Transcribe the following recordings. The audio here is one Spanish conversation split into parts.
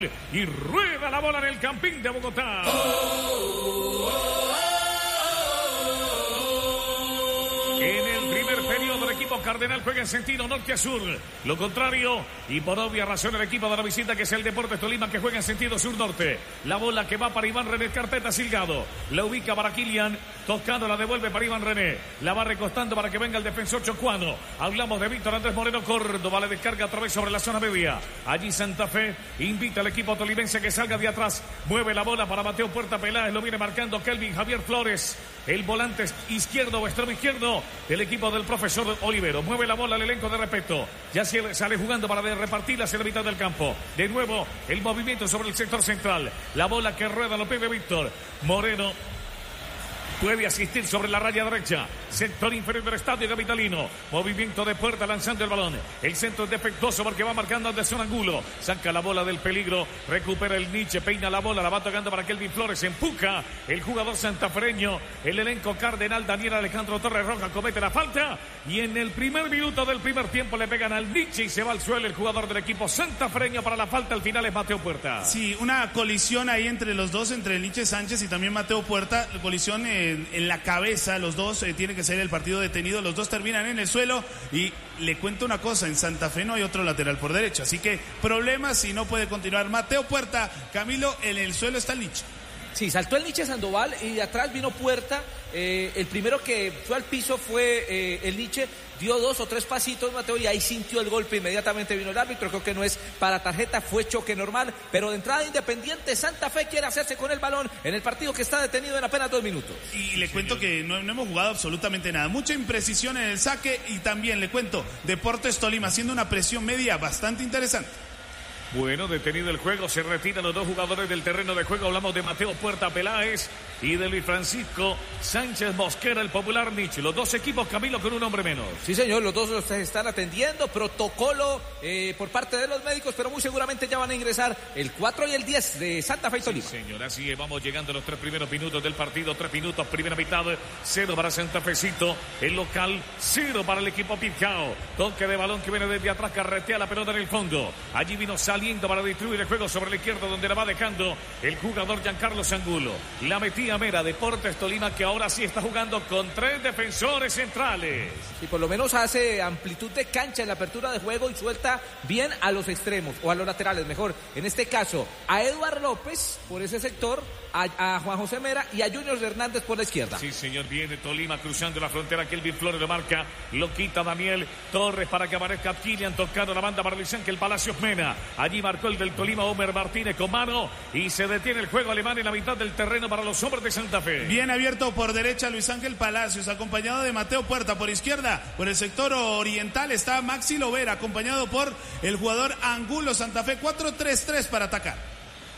y rueda la bola en el Campín de Bogotá. En el primer periodo el equipo cardenal juega en sentido norte a sur. Lo contrario, y por obvia razón el equipo de la visita, que es el Deportes Tolima, que juega en sentido sur-norte. La bola que va para Iván René, carpeta Silgado. La ubica para Kilian, tocando, la devuelve para Iván René. La va recostando para que venga el defensor Chocuano. Hablamos de Víctor Andrés Moreno Córdoba, le descarga a través sobre la zona media. Allí Santa Fe invita al equipo tolimense a que salga de atrás. Mueve la bola para Mateo Puerta Peláez, lo viene marcando Kelvin Javier Flores. El volante izquierdo o extremo izquierdo del equipo del profesor Olivero. Mueve la bola al elenco de Respeto. Ya sale jugando para repartirla hacia la mitad del campo. De nuevo el movimiento sobre el sector central. La bola que rueda lo pide Víctor Moreno. Puede asistir sobre la raya derecha. Sector inferior del estadio capitalino. Movimiento de Puerta lanzando el balón. El centro es defectuoso porque va marcando Anderson Angulo. Saca la bola del peligro. Recupera el Nietzsche. Peina la bola. La va tocando para Kelvin Flores. Empuja el jugador santafereño. El elenco cardenal Daniel Alejandro Torres Roja comete la falta. Y en el primer minuto del primer tiempo le pegan al Nietzsche y se va al suelo el jugador del equipo santafereño para la falta. Al final es Mateo Puerta. Sí, una colisión ahí entre los dos, entre el Nietzsche Sánchez y también Mateo Puerta. Colisión en la cabeza, los dos, tiene que ser el partido detenido, los dos terminan en el suelo. Y le cuento una cosa, en Santa Fe no hay otro lateral por derecha, así que problemas y no puede continuar Mateo Puerta. Camilo, en el suelo está el Nietzsche. Sí, saltó el Nietzsche Sandoval y de atrás vino Puerta. El primero que fue al piso fue el Nietzsche. Dio 2 o 3 pasitos, Mateo, y ahí sintió el golpe. Inmediatamente vino el árbitro. Creo que no es para tarjeta, fue choque normal. Pero de entrada Independiente Santa Fe quiere hacerse con el balón en el partido que está detenido en apenas 2 minutos. Y le cuento que no hemos jugado absolutamente nada. Mucha imprecisión en el saque. Y también le cuento, Deportes Tolima haciendo una presión media bastante interesante. Bueno, detenido el juego, se retiran los dos jugadores del terreno de juego. Hablamos de Mateo Puerta Peláez y de Luis Francisco Sánchez Mosquera, el popular Nietzsche. Los dos equipos, Camilo, con un hombre menos. Sí, señor, los dos los están atendiendo. Protocolo por parte de los médicos, pero muy seguramente ya van a ingresar el 4 y el 10 de Santa Fe y Tolima. Sí, señor, así es, vamos llegando a los 3 primeros minutos del partido. 3 minutos, primera mitad, 0 para Santa Fecito. El local, 0 para el equipo Picao. Toque de balón que viene desde atrás, carretea la pelota en el fondo. Allí vino saliendo para distribuir el juego sobre la izquierda, donde la va dejando el jugador Giancarlo Angulo. La metía Mera, Deportes Tolima, que ahora sí está jugando con 3 defensores centrales. Y por lo menos hace amplitud de cancha en la apertura de juego y suelta bien a los extremos, o a los laterales, mejor. En este caso, a Eduard López por ese sector, a Juan José Mera y a Junior Hernández por la izquierda. Sí, señor, viene Tolima cruzando la frontera. Kelvin Flores lo marca, lo quita Daniel Torres para que aparezca Kilian, tocando la banda para Luis Ángel Palacios Mena. Allí marcó el del Tolima, Homer Martínez con mano, y se detiene el juego alemán en la mitad del terreno para los hombres de Santa Fe. Bien abierto por derecha Luis Ángel Palacios, acompañado de Mateo Puerta. Por izquierda, por el sector oriental, está Maxi Lovera, acompañado por el jugador Angulo. Santa Fe 4-3-3 para atacar.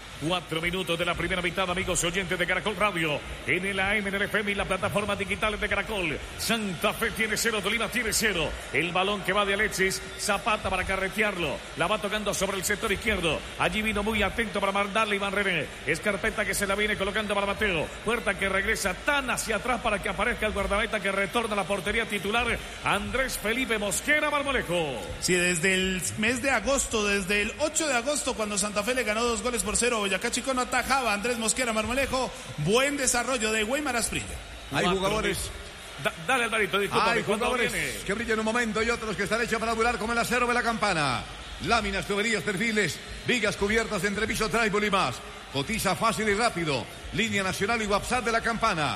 4 minutos de la primera mitad, amigos oyentes de Caracol Radio, en el AM, en el FM y las plataformas digitales de Caracol. Santa Fe tiene 0, Tolima tiene 0. El balón que va de Alexis Zapata para carretearlo. La va tocando sobre el sector izquierdo. Allí vino muy atento para mandarle Iván René. Es carpeta que se la viene colocando para Mateo. Puerta que regresa tan hacia atrás para que aparezca el guardameta que retorna a la portería titular, Andrés Felipe Mosquera Marmolejo. Sí, desde el mes de agosto, desde el 8 de agosto, cuando Santa Fe le ganó 2-0, Boyacá Chico no atajaba. Andrés Mosquera Marmolejo. Buen desarrollo de Weimar Asprilla. Hay jugadores. Dale, Alvarito, disculpa. Hay jugadores que brillan un momento y otros que están hechos para durar, como el acero de la campana. Láminas, tuberías, perfiles, vigas cubiertas de entrepiso, tribal y más. Cotiza fácil y rápido. Línea nacional y WhatsApp de la campana.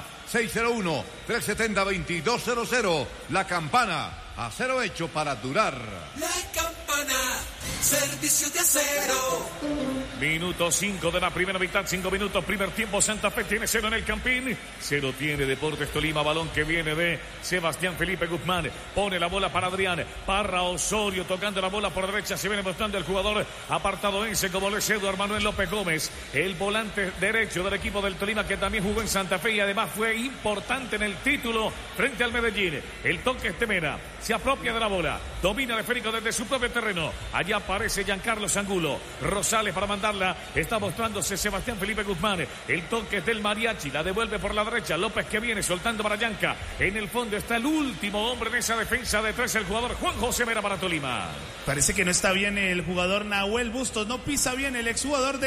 601-370-2200. La campana. Acero hecho para durar. La campana. Servicio de acero. Minuto 5 de la primera mitad, 5 minutos, primer tiempo. Santa Fe tiene 0 en el Campín, 0 tiene Deportes Tolima. Balón que viene de Sebastián Felipe Guzmán, pone la bola para Adrián Parra Osorio, tocando la bola por derecha. Se viene mostrando el jugador apartadoense como lo es Eduardo Manuel López Gómez, el volante derecho del equipo del Tolima, que también jugó en Santa Fe y además fue importante en el título frente al Medellín. El toque es de Mena, se apropia de la bola, domina el esférico desde su propio terreno. Allá aparece Giancarlo Angulo, Rosales para mandar rematarla. Está mostrándose Sebastián Felipe Guzmán. El toque del mariachi. La devuelve por la derecha. López que viene soltando para Yanca. En el fondo está el último hombre en esa defensa de tres. El jugador Juan José Mera para Tolima. Parece que no está bien el jugador Nahuel Bustos. No pisa bien el exjugador de